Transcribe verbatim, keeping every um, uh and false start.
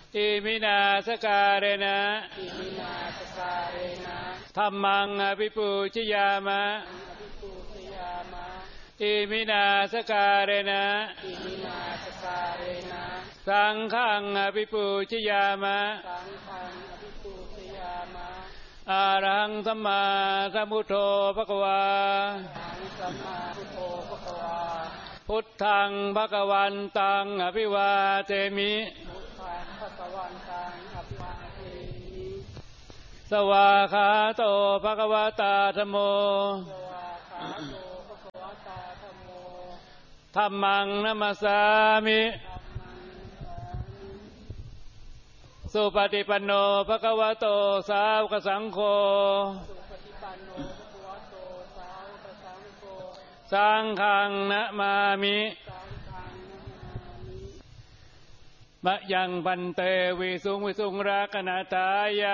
อิมินาสการเรนะอิมินาสการเรนะธัมมังอภิปูชยามะอภิปูชยามะอิมินาสการเรนะอิมินาสการเรนะสังฆังอภิปูชยามะสังฆังอภิปูชยามะอะระหังสัมมาสัมพุทโธภควาอะระหังสัมมาสัมพุทโธภควาพุทธังภควันตังอภิวาเทมิพุทธังภควันตังอภิวาเทมิสวาขาโตภควตาธัมโมสวาขาโตภควตาธัมโมธัมมังนัมมัสสามิสุปฏิปันโนภควโตสาวกสังโฆสุปฏิปันโนภควโตสาวกสังโฆสังฆังนะมามิสังฆังนะมามิมะยังปันเตวิสุงวิสุงรักนาตายะ